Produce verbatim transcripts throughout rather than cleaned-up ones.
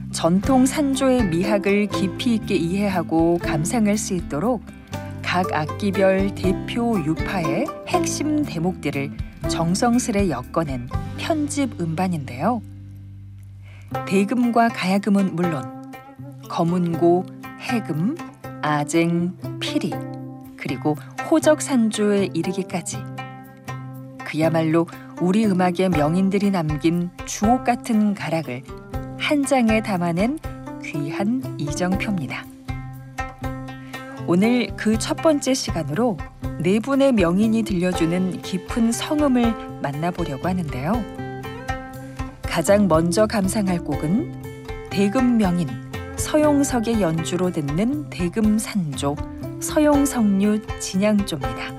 전통 산조의 미학을 깊이 있게 이해하고 감상할 수 있도록 각 악기별 대표 유파의 핵심 대목들을 정성스레 엮어낸 편집 음반인데요. 대금과 가야금은 물론 거문고, 해금, 아쟁, 피리, 그리고 호적 산조에 이르기까지 그야말로 우리 음악의 명인들이 남긴 주옥 같은 가락을 한 장에 담아낸 귀한 이정표입니다. 오늘 그 첫 번째 시간으로 네 분의 명인이 들려주는 깊은 성음을 만나보려고 하는데요. 가장 먼저 감상할 곡은 대금 명인 서용석의 연주로 듣는 대금 산조 서용석류 진양조입니다.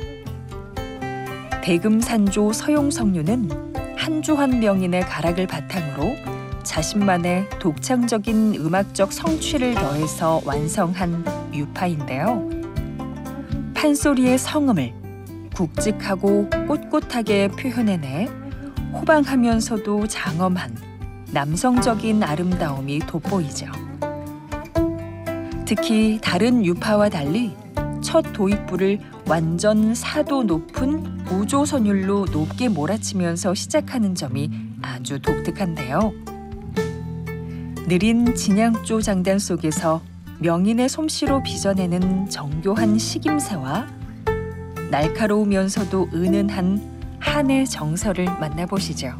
대금 산조 서용석류는 한주환 명인의 가락을 바탕으로 자신만의 독창적인 음악적 성취를 더해서 완성한 유파인데요. 판소리의 성음을 굵직하고 꼿꼿하게 표현해내 호방하면서도 장엄한 남성적인 아름다움이 돋보이죠. 특히 다른 유파와 달리 첫 도입부를 완전 사도 높은 우조선율로 높게 몰아치면서 시작하는 점이 아주 독특한데요. 느린 진양조 장단 속에서 명인의 솜씨로 빚어내는 정교한 식임새와 날카로우면서도 은은한 한의 정서를 만나보시죠.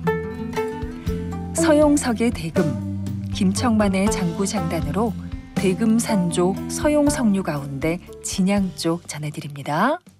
서용석의 대금, 김청만의 장구 장단으로 대금 산조 서용석류 가운데 진양조 전해드립니다.